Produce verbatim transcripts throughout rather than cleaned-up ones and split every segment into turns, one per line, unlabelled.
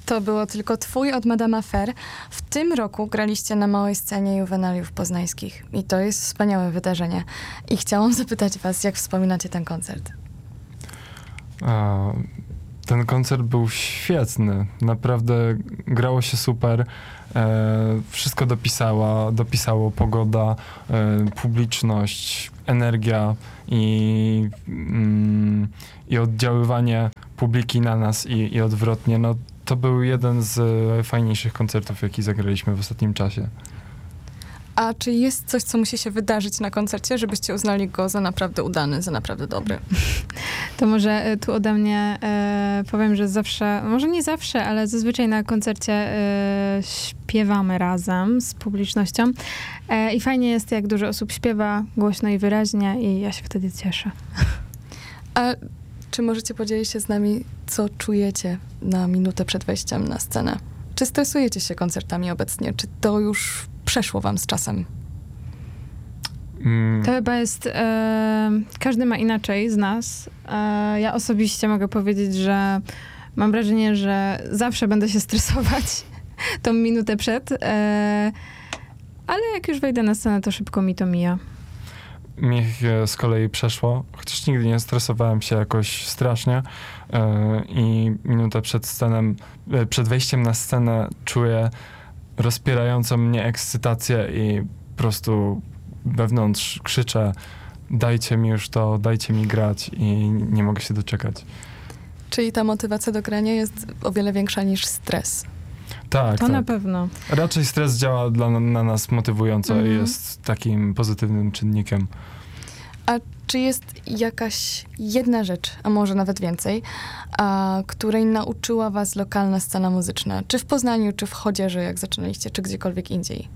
To było tylko twój od Madame Affair. W tym roku graliście na małej scenie Juwenaliów Poznańskich i to jest wspaniałe wydarzenie. I chciałam zapytać was, jak wspominacie ten koncert?
A, ten koncert był świetny. Naprawdę grało się super. E, wszystko dopisała, dopisało pogoda, e, publiczność, energia i, mm, i oddziaływanie publiki na nas i, i odwrotnie. No, to był jeden z fajniejszych koncertów, jaki zagraliśmy w ostatnim czasie.
A czy jest coś, co musi się wydarzyć na koncercie, żebyście uznali go za naprawdę udany, za naprawdę dobry?
To może tu ode mnie e, powiem, że zawsze, może nie zawsze, ale zazwyczaj na koncercie e, śpiewamy razem z publicznością. E, I fajnie jest, jak dużo osób śpiewa głośno i wyraźnie i ja się wtedy cieszę.
A czy możecie podzielić się z nami, co czujecie na minutę przed wejściem na scenę? Czy stresujecie się koncertami obecnie? Czy to już przeszło wam z czasem?
To chyba jest... E, każdy ma inaczej z nas. E, ja osobiście mogę powiedzieć, że mam wrażenie, że zawsze będę się stresować tą minutę przed, e, ale jak już wejdę na scenę, to szybko mi to mija.
Mnie z kolei przeszło, chociaż nigdy nie stresowałem się jakoś strasznie yy, i minutę przed sceną, yy, przed wejściem na scenę czuję rozpierającą mnie ekscytację i po prostu wewnątrz krzyczę: dajcie mi już to, dajcie mi grać i nie mogę się doczekać.
Czyli ta motywacja do grania jest o wiele większa niż stres.
Tak,
To
tak.
na pewno.
Raczej stres działa dla, na nas motywująco
Mhm.
i jest takim pozytywnym czynnikiem.
A czy jest jakaś jedna rzecz, a może nawet więcej, a, której nauczyła was lokalna scena muzyczna? Czy w Poznaniu, czy w Chodzieży, jak zaczynaliście, czy gdziekolwiek indziej?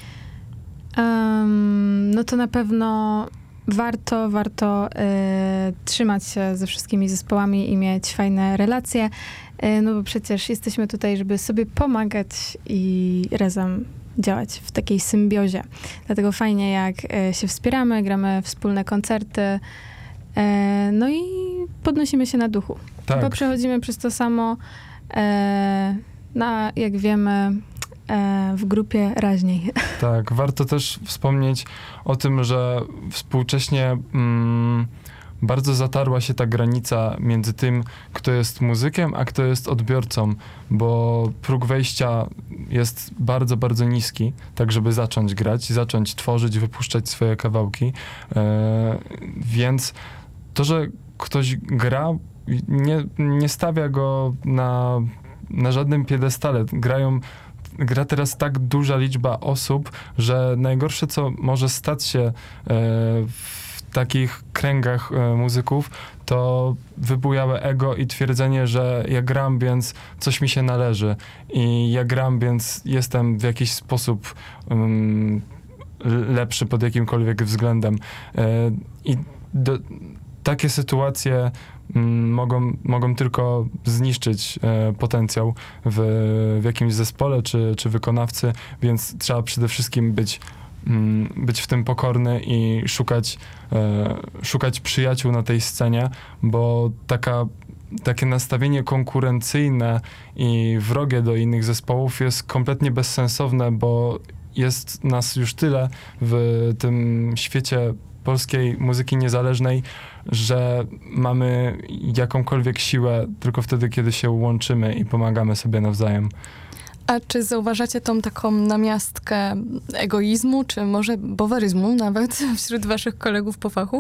Um, no to na pewno warto, warto e, trzymać się ze wszystkimi zespołami i mieć fajne relacje, e, no bo przecież jesteśmy tutaj, żeby sobie pomagać i razem działać w takiej symbiozie. Dlatego fajnie, jak e, się wspieramy, gramy wspólne koncerty, e, no i podnosimy się na duchu.
Tak.
Bo przechodzimy przez to samo, e, na, jak wiemy, e, w grupie raźniej.
Tak, warto też wspomnieć o tym, że współcześnie mm, bardzo zatarła się ta granica między tym, kto jest muzykiem, a kto jest odbiorcą, bo próg wejścia jest bardzo, bardzo niski, tak żeby zacząć grać, zacząć tworzyć, wypuszczać swoje kawałki, e, więc to, że ktoś gra, nie, nie stawia go na, na żadnym piedestale. Grają Gra teraz tak duża liczba osób, że najgorsze, co może stać się e, w takich kręgach e, muzyków, to wybujałe ego i twierdzenie, że ja gram, więc coś mi się należy. I ja gram, więc jestem w jakiś sposób um, lepszy pod jakimkolwiek względem. E, I do, takie sytuacje m, mogą, mogą tylko zniszczyć e, potencjał w, w jakimś zespole czy, czy wykonawcy, więc trzeba przede wszystkim być, m, być w tym pokorny i szukać, e, szukać przyjaciół na tej scenie, bo taka, takie nastawienie konkurencyjne i wrogie do innych zespołów jest kompletnie bezsensowne, bo jest nas już tyle w tym świecie polskiej muzyki niezależnej, że mamy jakąkolwiek siłę tylko wtedy, kiedy się łączymy i pomagamy sobie nawzajem.
A czy zauważacie tą taką namiastkę egoizmu, czy może boweryzmu nawet wśród waszych kolegów po fachu?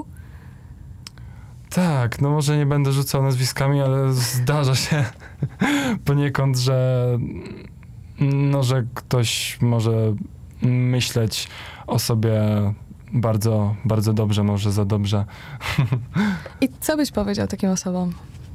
Tak, no może nie będę rzucał nazwiskami, ale zdarza się poniekąd, że no, że ktoś może myśleć o sobie bardzo, bardzo dobrze, może za dobrze.
I co byś powiedział takim osobom?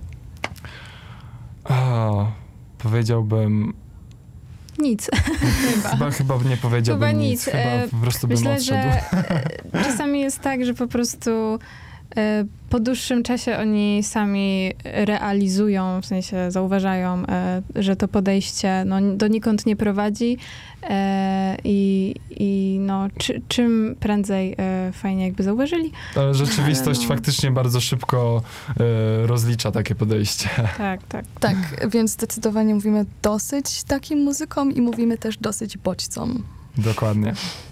A, powiedziałbym...
Nic.
Chyba, chyba nie powiedziałbym
Chyba
nic.
nic.
Chyba
E,
po prostu bym
Myślę,
odszedł.
że e, czasami jest tak, że po prostu e, po dłuższym czasie oni sami realizują, w sensie zauważają, e, że to podejście no, donikąd nie prowadzi e, i, i no, czy, czym prędzej e, fajnie jakby zauważyli.
Ale rzeczywistość
Ale no.
faktycznie bardzo szybko e, rozlicza takie podejście.
Tak, tak.
Tak, więc zdecydowanie mówimy dosyć takim muzykom i mówimy też dosyć bodźcom.
Dokładnie.